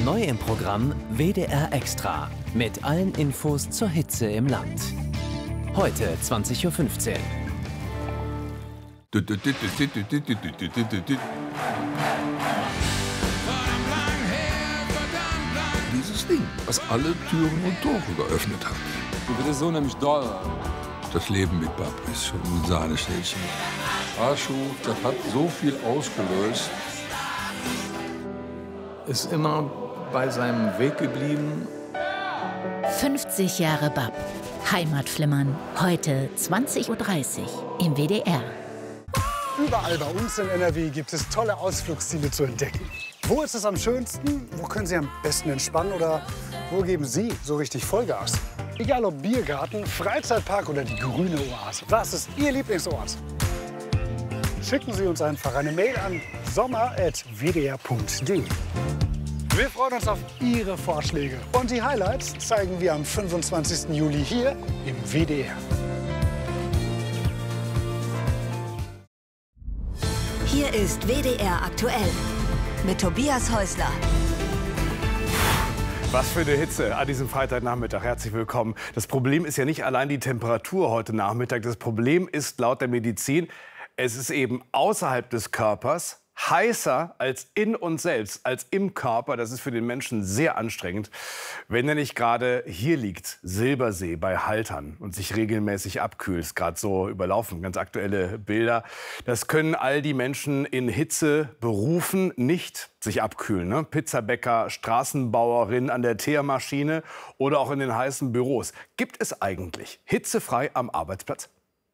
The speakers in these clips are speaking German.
Neu im Programm WDR Extra mit allen Infos zur Hitze im Land. Heute 20:15 Uhr. Dieses Ding, was alle Türen und Tore geöffnet hat. Das ist so nämlich doll. Das Leben mit Bab ist schon ein Sahnestäbchen. Arschu, das hat so viel ausgelöst. Ist immer bei seinem Weg geblieben. 50 Jahre Bab. Heimatflimmern. Heute 20:30 Uhr im WDR. Überall bei uns in NRW gibt es tolle Ausflugsziele zu entdecken. Wo ist es am schönsten? Wo können Sie am besten entspannen? Oder wo geben Sie so richtig Vollgas? Egal ob Biergarten, Freizeitpark oder die grüne Oase. Was ist Ihr Lieblingsort? Schicken Sie uns einfach eine Mail an sommer@wdr.de. Wir freuen uns auf Ihre Vorschläge. Und die Highlights zeigen wir am 25. Juli hier im WDR. Hier ist WDR aktuell mit Tobias Häusler. Was für eine Hitze an diesem Freitagnachmittag. Herzlich willkommen. Das Problem ist ja nicht allein die Temperatur heute Nachmittag. Das Problem ist laut der Medizin, es ist eben außerhalb des Körpers heißer als in uns selbst, als im Körper. Das ist für den Menschen sehr anstrengend, wenn er nicht gerade hier liegt, Silbersee bei Haltern und sich regelmäßig abkühlt. Gerade so überlaufen, ganz aktuelle Bilder. Das können all die Menschen in Hitzeberufen nicht sich abkühlen. Ne? Pizzabäcker, Straßenbauerin an der Teermaschine oder auch in den heißen Büros. Gibt es eigentlich hitzefrei am Arbeitsplatz?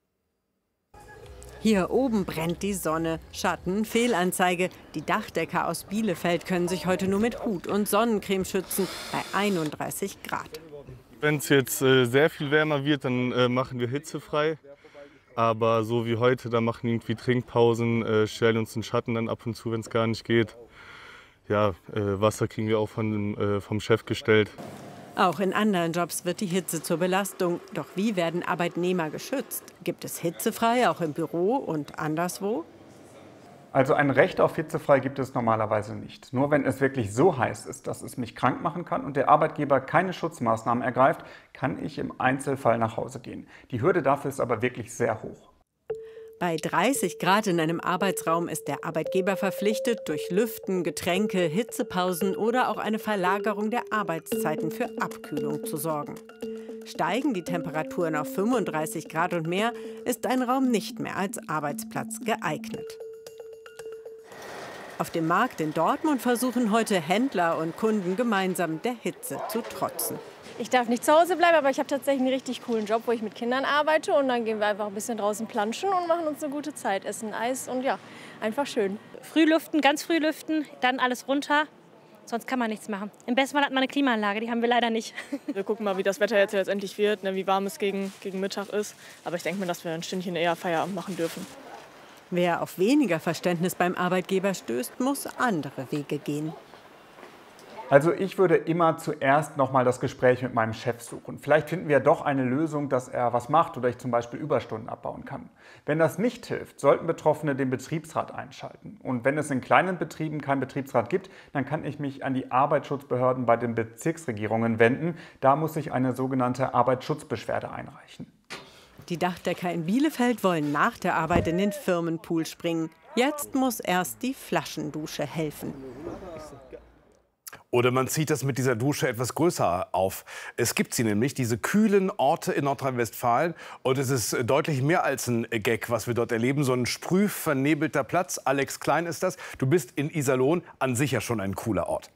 Hier oben brennt die Sonne. Schatten, Fehlanzeige. Die Dachdecker aus Bielefeld können sich heute nur mit Hut und Sonnencreme schützen bei 31 Grad. Wenn es jetzt sehr viel wärmer wird, dann machen wir hitzefrei. Aber so wie heute, da machen wir irgendwie Trinkpausen, stellen uns den Schatten dann ab und zu, wenn es gar nicht geht. Ja, Wasser kriegen wir auch vom Chef gestellt. Auch in anderen Jobs wird die Hitze zur Belastung. Doch wie werden Arbeitnehmer geschützt? Gibt es hitzefrei auch im Büro und anderswo? Also ein Recht auf hitzefrei gibt es normalerweise nicht. Nur wenn es wirklich so heiß ist, dass es mich krank machen kann und der Arbeitgeber keine Schutzmaßnahmen ergreift, kann ich im Einzelfall nach Hause gehen. Die Hürde dafür ist aber wirklich sehr hoch. Bei 30 Grad in einem Arbeitsraum ist der Arbeitgeber verpflichtet, durch Lüften, Getränke, Hitzepausen oder auch eine Verlagerung der Arbeitszeiten für Abkühlung zu sorgen. Steigen die Temperaturen auf 35 Grad und mehr, ist ein Raum nicht mehr als Arbeitsplatz geeignet. Auf dem Markt in Dortmund versuchen heute Händler und Kunden gemeinsam der Hitze zu trotzen. Ich darf nicht zu Hause bleiben, aber ich habe tatsächlich einen richtig coolen Job, wo ich mit Kindern arbeite. Und dann gehen wir einfach ein bisschen draußen planschen und machen uns eine gute Zeit. Essen Eis und ja, einfach schön. Früh lüften, ganz früh lüften, dann alles runter. Sonst kann man nichts machen. Im besten Fall hat man eine Klimaanlage, die haben wir leider nicht. Wir gucken mal, wie das Wetter jetzt letztendlich wird, wie warm es gegen Mittag ist. Aber ich denke mir, dass wir ein Stündchen eher Feierabend machen dürfen. Wer auf weniger Verständnis beim Arbeitgeber stößt, muss andere Wege gehen. Also ich würde immer zuerst noch mal das Gespräch mit meinem Chef suchen. Vielleicht finden wir doch eine Lösung, dass er was macht oder ich zum Beispiel Überstunden abbauen kann. Wenn das nicht hilft, sollten Betroffene den Betriebsrat einschalten. Und wenn es in kleinen Betrieben keinen Betriebsrat gibt, dann kann ich mich an die Arbeitsschutzbehörden bei den Bezirksregierungen wenden. Da muss ich eine sogenannte Arbeitsschutzbeschwerde einreichen. Die Dachdecker in Bielefeld wollen nach der Arbeit in den Firmenpool springen. Jetzt muss erst die Flaschendusche helfen. Oder man zieht das mit dieser Dusche etwas größer auf. Es gibt sie nämlich, diese kühlen Orte in Nordrhein-Westfalen. Und es ist deutlich mehr als ein Gag, was wir dort erleben. So ein sprühvernebelter Platz. Alex Klein ist das. Du bist in Iserlohn, an sich ja schon ein cooler Ort.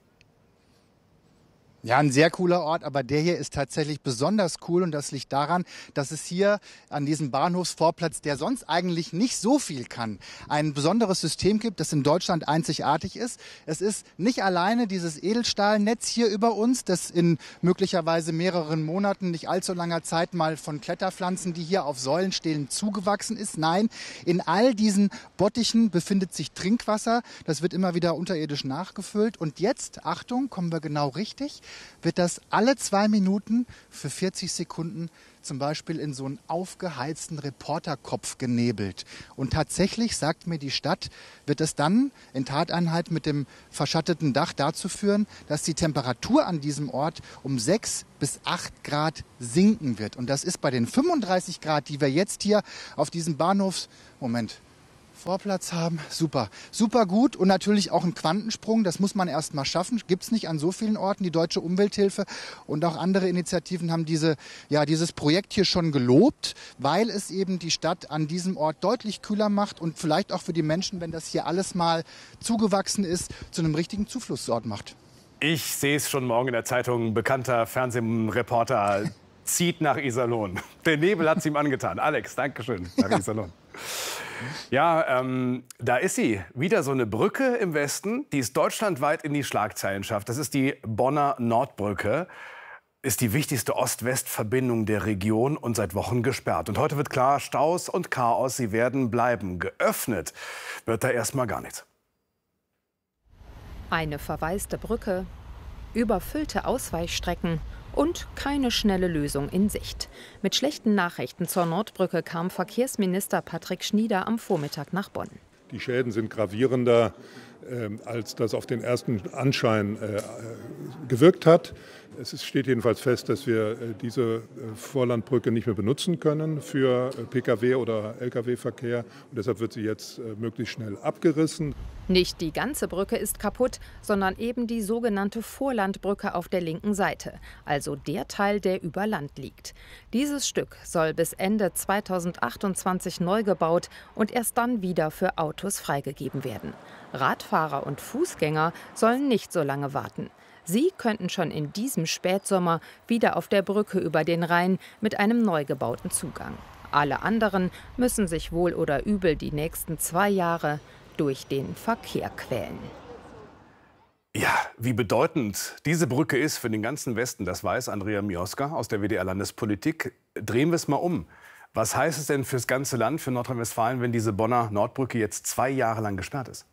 Ja, ein sehr cooler Ort, aber der hier ist tatsächlich besonders cool und das liegt daran, dass es hier an diesem Bahnhofsvorplatz, der sonst eigentlich nicht so viel kann, ein besonderes System gibt, das in Deutschland einzigartig ist. Es ist nicht alleine dieses Edelstahlnetz hier über uns, das in möglicherweise mehreren Monaten, nicht allzu langer Zeit mal von Kletterpflanzen, die hier auf Säulen stehen, zugewachsen ist. Nein, in all diesen Bottichen befindet sich Trinkwasser. Das wird immer wieder unterirdisch nachgefüllt. Und jetzt, Achtung, kommen wir genau richtig. wird das alle 2 Minuten für 40 Sekunden zum Beispiel in so einen aufgeheizten Reporterkopf genebelt. Und tatsächlich, sagt mir die Stadt, wird es dann in Tateinheit mit dem verschatteten Dach dazu führen, dass die Temperatur an diesem Ort um 6 bis 8 Grad sinken wird. Und das ist bei den 35 Grad, die wir jetzt hier auf diesem Vorplatz haben. Super, super gut und natürlich auch ein Quantensprung. Das muss man erst mal schaffen. Gibt es nicht an so vielen Orten. Die Deutsche Umwelthilfe und auch andere Initiativen haben dieses Projekt hier schon gelobt, weil es eben die Stadt an diesem Ort deutlich kühler macht und vielleicht auch für die Menschen, wenn das hier alles mal zugewachsen ist, zu einem richtigen Zufluchtsort macht. Ich sehe es schon morgen in der Zeitung. Bekannter Fernsehreporter zieht nach Iserlohn. Der Nebel hat es ihm angetan. Alex, danke schön. Nach Iserlohn. Ja, da ist sie. Wieder so eine Brücke im Westen, die es deutschlandweit in die Schlagzeilen schafft. Das ist die Bonner Nordbrücke. Ist die wichtigste Ost-West-Verbindung der Region und seit Wochen gesperrt. Und heute wird klar, Staus und Chaos, sie werden bleiben. Geöffnet wird da erstmal gar nichts. Eine verwaiste Brücke, überfüllte Ausweichstrecken und keine schnelle Lösung in Sicht. Mit schlechten Nachrichten zur Nordbrücke kam Verkehrsminister Patrick Schnieder am Vormittag nach Bonn. Die Schäden sind gravierender, als das auf den ersten Anschein gewirkt hat. Es steht jedenfalls fest, dass wir diese Vorlandbrücke nicht mehr benutzen können für Pkw- oder Lkw-Verkehr. Und deshalb wird sie jetzt möglichst schnell abgerissen. Nicht die ganze Brücke ist kaputt, sondern eben die sogenannte Vorlandbrücke auf der linken Seite, also der Teil, der über Land liegt. Dieses Stück soll bis Ende 2028 neu gebaut und erst dann wieder für Autos freigegeben werden. Radfahrer und Fußgänger sollen nicht so lange warten. Sie könnten schon in diesem Spätsommer wieder auf der Brücke über den Rhein mit einem neu gebauten Zugang. Alle anderen müssen sich wohl oder übel die nächsten 2 Jahre durch den Verkehr quälen. Ja, wie bedeutend diese Brücke ist für den ganzen Westen, das weiß Andrea Mioska aus der WDR-Landespolitik. Drehen wir es mal um. Was heißt es denn fürs ganze Land, für Nordrhein-Westfalen, wenn diese Bonner Nordbrücke jetzt 2 Jahre lang gesperrt ist?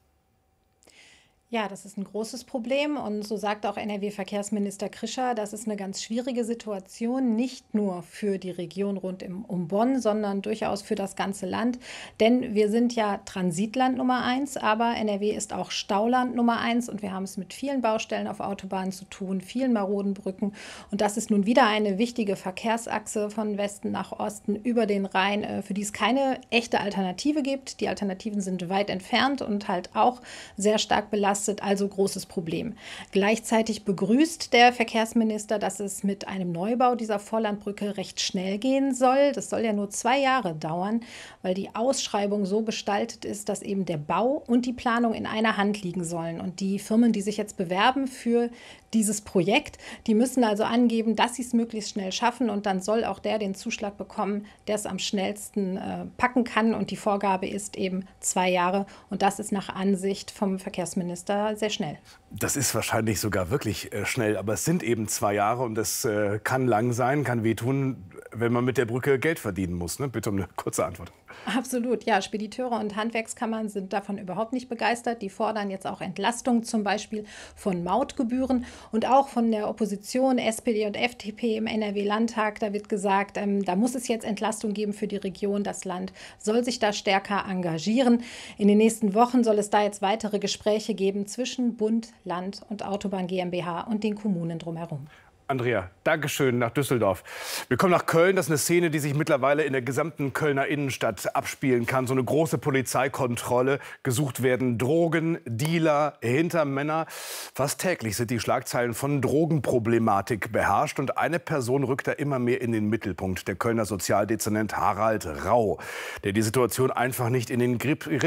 Ja, das ist ein großes Problem und so sagt auch NRW-Verkehrsminister Krischer, das ist eine ganz schwierige Situation, nicht nur für die Region rund um Bonn, sondern durchaus für das ganze Land. Denn wir sind ja Transitland Nummer 1, aber NRW ist auch Stauland Nummer 1 und wir haben es mit vielen Baustellen auf Autobahnen zu tun, vielen maroden Brücken. Und das ist nun wieder eine wichtige Verkehrsachse von Westen nach Osten über den Rhein, für die es keine echte Alternative gibt. Die Alternativen sind weit entfernt und halt auch sehr stark belastet. Also großes Problem. Gleichzeitig begrüßt der Verkehrsminister, dass es mit einem Neubau dieser Vorlandbrücke recht schnell gehen soll. Das soll ja nur 2 Jahre dauern, weil die Ausschreibung so gestaltet ist, dass eben der Bau und die Planung in einer Hand liegen sollen. Und die Firmen, die sich jetzt bewerben für dieses Projekt, die müssen also angeben, dass sie es möglichst schnell schaffen und dann soll auch der den Zuschlag bekommen, der es am schnellsten packen kann. Und die Vorgabe ist eben 2 Jahre und das ist nach Ansicht vom Verkehrsminister sehr schnell. Das ist wahrscheinlich sogar wirklich schnell, aber es sind eben 2 Jahre und das kann lang sein, kann wehtun, wenn man mit der Brücke Geld verdienen muss. Ne? Bitte um eine kurze Antwort. Absolut, ja. Spediteure und Handwerkskammern sind davon überhaupt nicht begeistert. Die fordern jetzt auch Entlastung zum Beispiel von Mautgebühren und auch von der Opposition, SPD und FDP im NRW-Landtag. Da wird gesagt, da muss es jetzt Entlastung geben für die Region. Das Land soll sich da stärker engagieren. In den nächsten Wochen soll es da jetzt weitere Gespräche geben zwischen Bund, Land und Autobahn GmbH und den Kommunen drumherum. Andrea, Dankeschön nach Düsseldorf. Wir kommen nach Köln. Das ist eine Szene, die sich mittlerweile in der gesamten Kölner Innenstadt abspielen kann. So eine große Polizeikontrolle. Gesucht werden Drogen, Dealer, Hintermänner. Fast täglich sind die Schlagzeilen von Drogenproblematik beherrscht. Und eine Person rückt da immer mehr in den Mittelpunkt. Der Kölner Sozialdezernent Harald Rau, der die Situation einfach nicht in den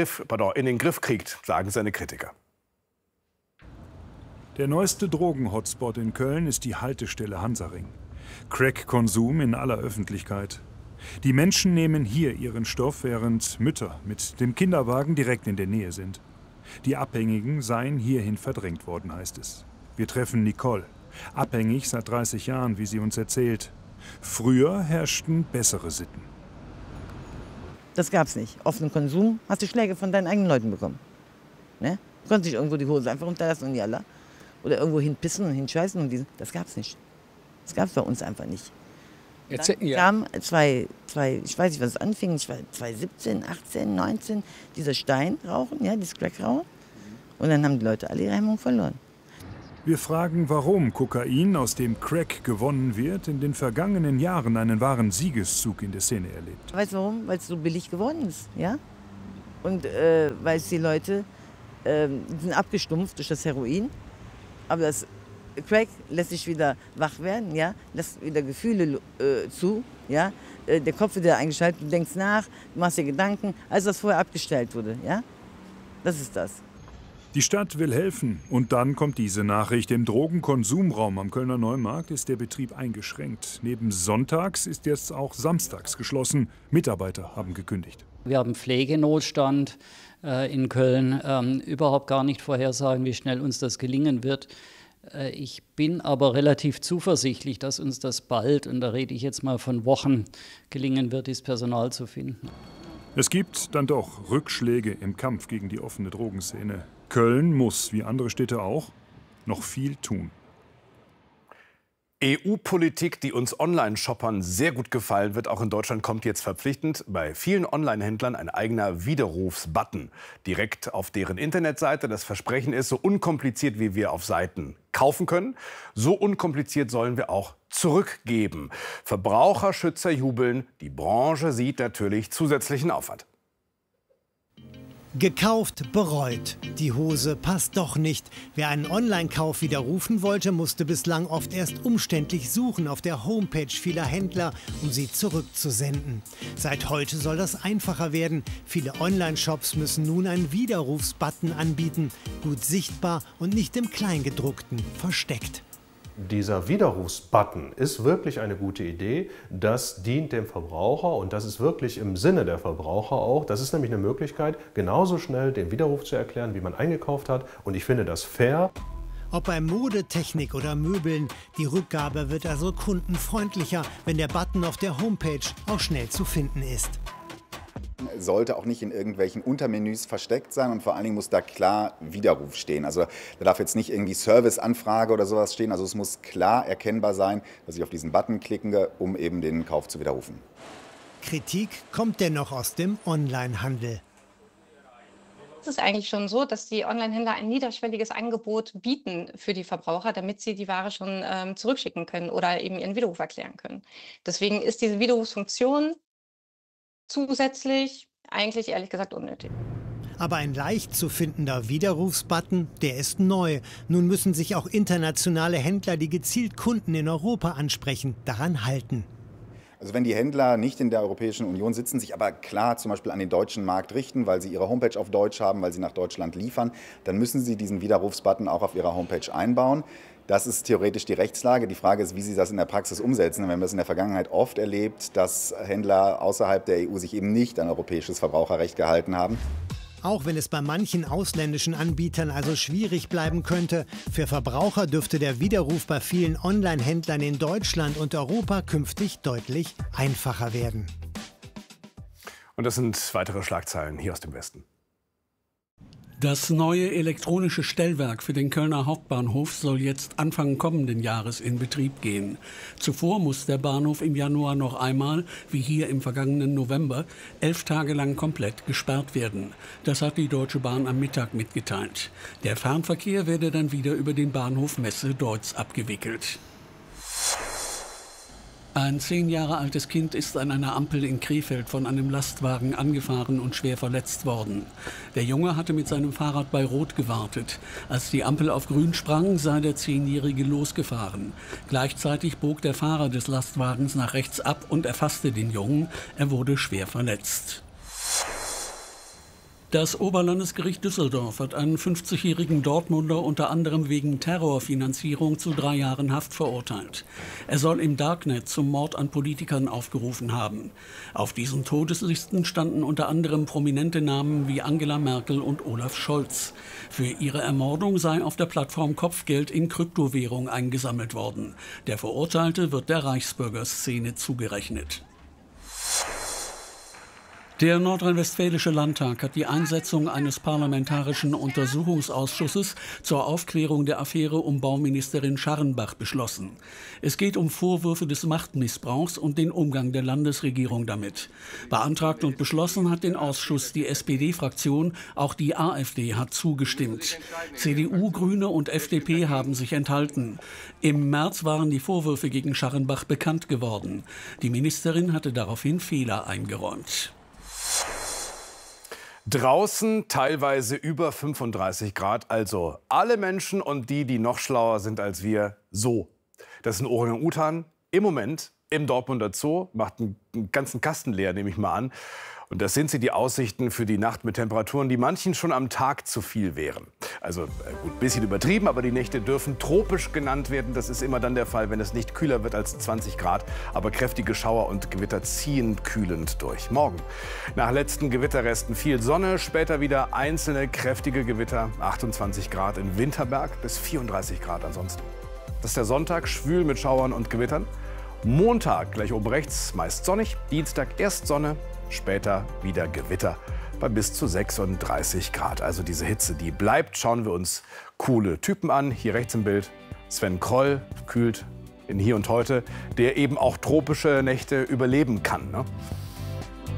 Griff kriegt, sagen seine Kritiker. Der neueste Drogen-Hotspot in Köln ist die Haltestelle Hansaring. Crack-Konsum in aller Öffentlichkeit. Die Menschen nehmen hier ihren Stoff, während Mütter mit dem Kinderwagen direkt in der Nähe sind. Die Abhängigen seien hierhin verdrängt worden, heißt es. Wir treffen Nicole, abhängig seit 30 Jahren, wie sie uns erzählt. Früher herrschten bessere Sitten. Das gab's nicht. Offenen Konsum, hast du Schläge von deinen eigenen Leuten bekommen. Ne? Du konntest nicht irgendwo die Hose einfach runterlassen und jalla. oder irgendwo hinpissen und hinscheißen. Und das gab es nicht. Das gab es bei uns einfach nicht. Jetzt, Dann kam ich weiß nicht, was es anfing, 2017, 18, 19, dieser Stein rauchen, ja, dieses Crack rauchen. Und dann haben die Leute alle ihre Hemmung verloren. Wir fragen, warum Kokain, aus dem Crack gewonnen wird, in den vergangenen Jahren einen wahren Siegeszug in der Szene erlebt. Weißt du warum? Weil es so billig geworden ist, ja? Und weil es die Leute sind abgestumpft durch das Heroin, aber das Crack lässt sich wieder wach werden, ja? Lässt wieder Gefühle zu, ja? Der Kopf wird wieder eingeschaltet, du denkst nach, du machst dir Gedanken, als das vorher abgestellt wurde, ja? Das ist das. Die Stadt will helfen. Und dann kommt diese Nachricht. Im Drogenkonsumraum am Kölner Neumarkt ist der Betrieb eingeschränkt. Neben sonntags ist jetzt auch samstags geschlossen. Mitarbeiter haben gekündigt. Wir haben Pflegenotstand in Köln. Überhaupt gar nicht vorhersagen, wie schnell uns das gelingen wird. Ich bin aber relativ zuversichtlich, dass uns das bald, und da rede ich jetzt mal von Wochen, gelingen wird, das Personal zu finden. Es gibt dann doch Rückschläge im Kampf gegen die offene Drogenszene. Köln muss, wie andere Städte auch, noch viel tun. EU-Politik, die uns Online-Shoppern sehr gut gefallen wird, auch in Deutschland, kommt jetzt verpflichtend bei vielen Online-Händlern ein eigener Widerrufsbutton direkt auf deren Internetseite. Das Versprechen ist, so unkompliziert wie wir auf Seiten kaufen können, so unkompliziert sollen wir auch zurückgeben. Verbraucherschützer jubeln, die Branche sieht natürlich zusätzlichen Aufwand. Gekauft, bereut. Die Hose passt doch nicht. Wer einen Online-Kauf widerrufen wollte, musste bislang oft erst umständlich suchen auf der Homepage vieler Händler, um sie zurückzusenden. Seit heute soll das einfacher werden. Viele Online-Shops müssen nun einen Widerrufsbutton anbieten. Gut sichtbar und nicht im Kleingedruckten versteckt. Dieser Widerrufsbutton ist wirklich eine gute Idee. Das dient dem Verbraucher und das ist wirklich im Sinne der Verbraucher auch. Das ist nämlich eine Möglichkeit, genauso schnell den Widerruf zu erklären, wie man eingekauft hat. Und ich finde das fair. Ob bei Mode, Technik oder Möbeln, die Rückgabe wird also kundenfreundlicher, wenn der Button auf der Homepage auch schnell zu finden ist. Sollte auch nicht in irgendwelchen Untermenüs versteckt sein und vor allen Dingen muss da klar Widerruf stehen. Also da darf jetzt nicht irgendwie Serviceanfrage oder sowas stehen. Also es muss klar erkennbar sein, dass ich auf diesen Button klicke, um eben den Kauf zu widerrufen. Kritik kommt dennoch aus dem Onlinehandel. Es ist eigentlich schon so, dass die Onlinehändler ein niederschwelliges Angebot bieten für die Verbraucher, damit sie die Ware schon zurückschicken können oder eben ihren Widerruf erklären können. Deswegen ist diese Widerrufsfunktion zusätzlich eigentlich ehrlich gesagt unnötig. Aber ein leicht zu findender Widerrufsbutton, der ist neu. Nun müssen sich auch internationale Händler, die gezielt Kunden in Europa ansprechen, daran halten. Also wenn die Händler nicht in der Europäischen Union sitzen, sich aber klar zum Beispiel an den deutschen Markt richten, weil sie ihre Homepage auf Deutsch haben, weil sie nach Deutschland liefern, dann müssen sie diesen Widerrufsbutton auch auf ihrer Homepage einbauen. Das ist theoretisch die Rechtslage. Die Frage ist, wie sie das in der Praxis umsetzen. Wir haben das in der Vergangenheit oft erlebt, dass Händler außerhalb der EU sich eben nicht an europäisches Verbraucherrecht gehalten haben. Auch wenn es bei manchen ausländischen Anbietern also schwierig bleiben könnte, für Verbraucher dürfte der Widerruf bei vielen Online-Händlern in Deutschland und Europa künftig deutlich einfacher werden. Und das sind weitere Schlagzeilen hier aus dem Westen. Das neue elektronische Stellwerk für den Kölner Hauptbahnhof soll jetzt Anfang kommenden Jahres in Betrieb gehen. Zuvor muss der Bahnhof im Januar noch einmal, wie hier im vergangenen November, 11 Tage lang komplett gesperrt werden. Das hat die Deutsche Bahn am Mittag mitgeteilt. Der Fernverkehr werde dann wieder über den Bahnhof Messe-Deutz abgewickelt. Ein 10 Jahre altes Kind ist an einer Ampel in Krefeld von einem Lastwagen angefahren und schwer verletzt worden. Der Junge hatte mit seinem Fahrrad bei Rot gewartet. Als die Ampel auf Grün sprang, sei der 10-Jährige losgefahren. Gleichzeitig bog der Fahrer des Lastwagens nach rechts ab und erfasste den Jungen. Er wurde schwer verletzt. Das Oberlandesgericht Düsseldorf hat einen 50-jährigen Dortmunder unter anderem wegen Terrorfinanzierung zu 3 Jahren Haft verurteilt. Er soll im Darknet zum Mord an Politikern aufgerufen haben. Auf diesen Todeslisten standen unter anderem prominente Namen wie Angela Merkel und Olaf Scholz. Für ihre Ermordung sei auf der Plattform Kopfgeld in Kryptowährung eingesammelt worden. Der Verurteilte wird der Reichsbürgerszene zugerechnet. Der nordrhein-westfälische Landtag hat die Einsetzung eines parlamentarischen Untersuchungsausschusses zur Aufklärung der Affäre um Bauministerin Scharrenbach beschlossen. Es geht um Vorwürfe des Machtmissbrauchs und den Umgang der Landesregierung damit. Beantragt und beschlossen hat den Ausschuss die SPD-Fraktion, auch die AfD hat zugestimmt. CDU, Grüne und FDP haben sich enthalten. Im März waren die Vorwürfe gegen Scharrenbach bekannt geworden. Die Ministerin hatte daraufhin Fehler eingeräumt. Draußen teilweise über 35 Grad, also alle Menschen und die, die noch schlauer sind als wir, so. Das ist ein Orang-Utan im Moment im Dortmunder Zoo, macht einen ganzen Kasten leer, nehme ich mal an. Und das sind die Aussichten für die Nacht mit Temperaturen, die manchen schon am Tag zu viel wären. Also gut, ein bisschen übertrieben, aber die Nächte dürfen tropisch genannt werden. Das ist immer dann der Fall, wenn es nicht kühler wird als 20 Grad. Aber kräftige Schauer und Gewitter ziehen kühlend durch. Morgen nach letzten Gewitterresten viel Sonne, später wieder einzelne kräftige Gewitter. 28 Grad in Winterberg bis 34 Grad ansonsten. Das ist der Sonntag, schwül mit Schauern und Gewittern. Montag gleich oben rechts meist sonnig. Dienstag erst Sonne, später wieder Gewitter bei bis zu 36 Grad. Also diese Hitze, die bleibt. Schauen wir uns coole Typen an. Hier rechts im Bild Sven Kroll, kühlt in Hier und Heute, der eben auch tropische Nächte überleben kann, ne?